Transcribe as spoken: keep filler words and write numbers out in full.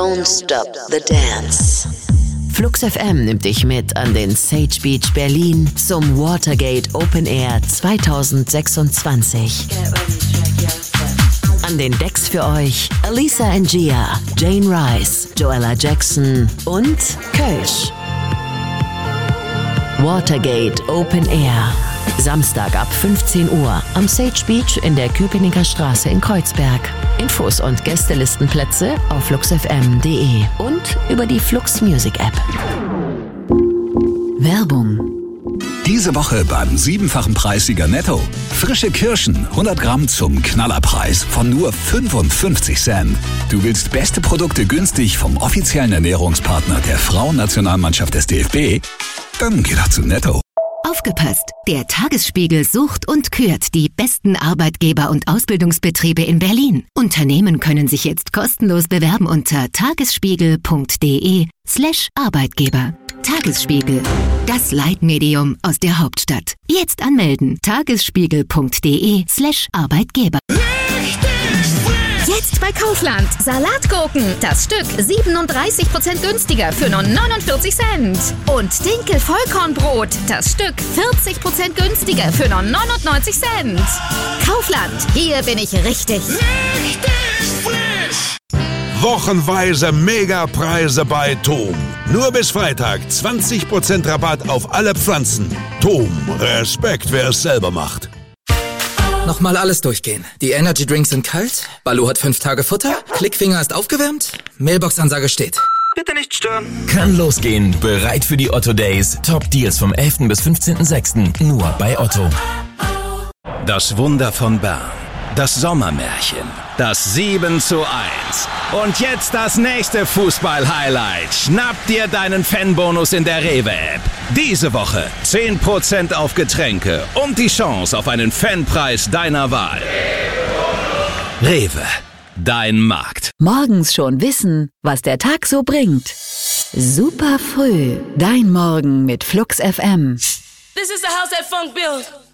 Don't Stop the Dance. Flux F M nimmt dich mit an den Sage Beach Berlin zum Watergate Open Air zwanzig sechsundzwanzig. An den Decks für euch Alisa and Gia, Jane Rice, Joella Jackson und Kölsch. Watergate Open Air. Samstag ab fünfzehn Uhr am Sage Beach in der Köpenicker Straße in Kreuzberg. Infos und Gästelistenplätze auf flux f m punkt d e und über die Flux Music App. Werbung. Diese Woche beim siebenfachen Preissieger Netto. Frische Kirschen, hundert Gramm zum Knallerpreis von nur fünfundfünfzig Cent. Du willst beste Produkte günstig vom offiziellen Ernährungspartner der Frauennationalmannschaft des D F B? Dann geh doch zu Netto. Aufgepasst! Der Tagesspiegel sucht und kürt die besten Arbeitgeber und Ausbildungsbetriebe in Berlin. Unternehmen können sich jetzt kostenlos bewerben unter tagesspiegel punkt d e slash Arbeitgeber. Tagesspiegel, das Leitmedium aus der Hauptstadt. Jetzt anmelden. tagesspiegel punkt d e slash Arbeitgeber. Jetzt bei Kaufland. Salatgurken. Das Stück siebenunddreißig Prozent günstiger für nur neunundvierzig Cent. Und Dinkel-Vollkornbrot. Das Stück vierzig Prozent günstiger für nur neunundneunzig Cent. Kaufland. Hier bin ich richtig. Richtig frisch. Wochenweise Megapreise bei Tom. Nur bis Freitag zwanzig Prozent Rabatt auf alle Pflanzen. Tom, Respekt, wer es selber macht. Nochmal alles durchgehen. Die Energy Drinks sind kalt, Baloo hat fünf Tage Futter, Klickfinger ist aufgewärmt, Mailbox-Ansage steht. Bitte nicht stören. Kann losgehen. Bereit für die Otto Days. Top Deals vom elften bis fünfzehnten sechsten Nur bei Otto. Das Wunder von Bern. Das Sommermärchen. Das sieben zu eins. Und jetzt das nächste Fußball-Highlight. Schnapp dir deinen Fanbonus in der Rewe-App. Diese Woche zehn Prozent auf Getränke und die Chance auf einen Fanpreis deiner Wahl. Rewe, dein Markt. Morgens schon wissen, was der Tag so bringt. Super früh. Dein Morgen mit Flux F M. This is the house that funk built.